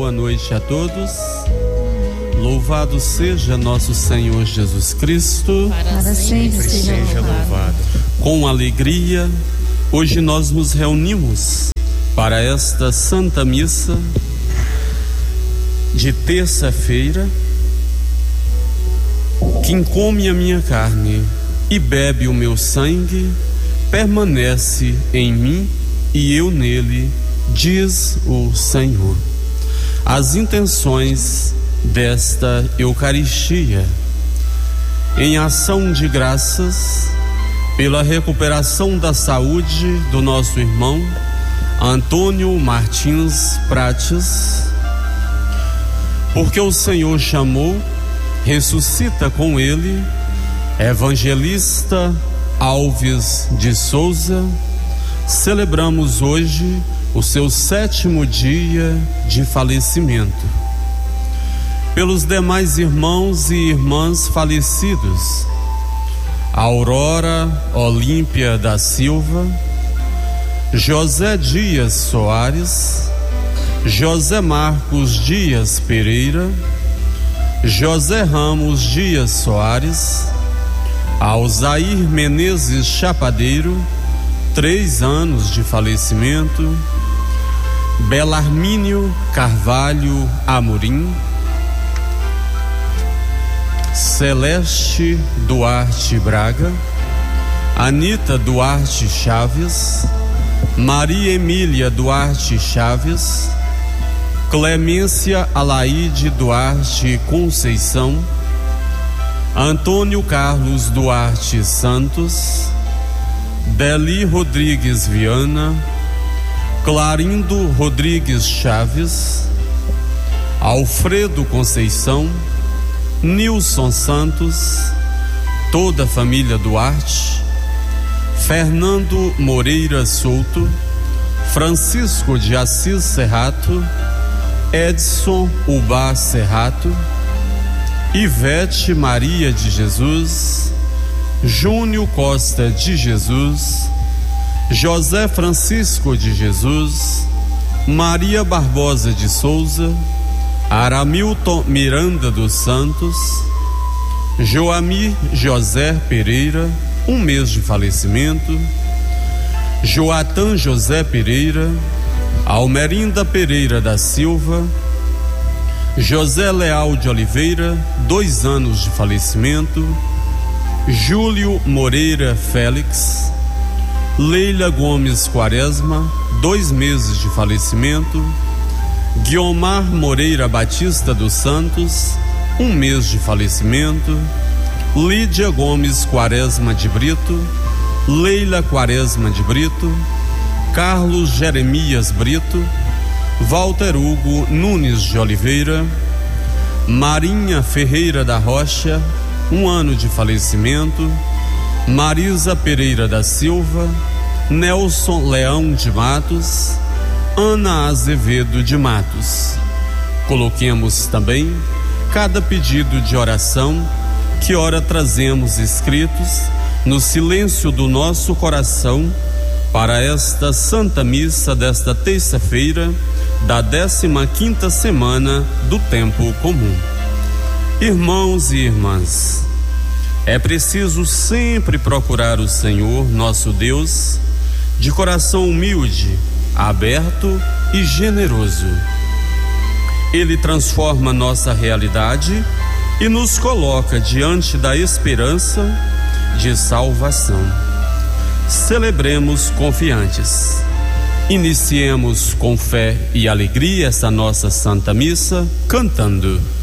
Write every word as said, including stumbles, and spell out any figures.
boa noite a todos. Louvado seja nosso Senhor Jesus Cristo. Para sempre seja louvado. Com alegria, hoje nós nos reunimos para esta Santa Missa de terça-feira. Quem come a minha carne e bebe o meu sangue permanece em mim e eu nele, diz o Senhor. As intenções desta Eucaristia, em ação de graças pela recuperação da saúde do nosso irmão Antônio Martins Prates, porque o Senhor chamou, ressuscita com ele Evangelista Alves de Souza. Celebramos hoje o seu sétimo dia de falecimento. Pelos demais irmãos e irmãs falecidos, Aurora Olímpia da Silva, José Dias Soares, José Marcos Dias Pereira, José Ramos Dias Soares, Alzair Menezes Chapadeiro, três anos de falecimento, Belarmínio Carvalho Amorim, Celeste Duarte Braga, Anita Duarte Chaves, Maria Emília Duarte Chaves, Clemência Alaide Duarte Conceição, Antônio Carlos Duarte Santos, Deli Rodrigues Viana, Clarindo Rodrigues Chaves, Alfredo Conceição, Nilson Santos, toda a família Duarte, Fernando Moreira Souto, Francisco de Assis Serrato, Edson Ubá Serrato, Ivete Maria de Jesus, Júnior Costa de Jesus, José Francisco de Jesus, Maria Barbosa de Souza, Aramilton Miranda dos Santos, Joamir José Pereira, um mês de falecimento, Joatan José Pereira, Almerinda Pereira da Silva, José Leal de Oliveira, dois anos de falecimento, Júlio Moreira Félix, Leila Gomes Quaresma, dois meses de falecimento, Guiomar Moreira Batista dos Santos, um mês de falecimento, Lídia Gomes Quaresma de Brito, Leila Quaresma de Brito, Carlos Jeremias Brito, Walter Hugo Nunes de Oliveira, Marinha Ferreira da Rocha, um ano de falecimento, Marisa Pereira da Silva, Nelson Leão de Matos, Ana Azevedo de Matos. Coloquemos também cada pedido de oração que ora trazemos escritos no silêncio do nosso coração para esta Santa Missa desta terça-feira da décima quinta semana do tempo comum. Irmãos e irmãs, é preciso sempre procurar o Senhor, nosso Deus, de coração humilde, aberto e generoso. Ele transforma nossa realidade e nos coloca diante da esperança de salvação. Celebremos confiantes. Iniciemos com fé e alegria essa nossa Santa Missa cantando.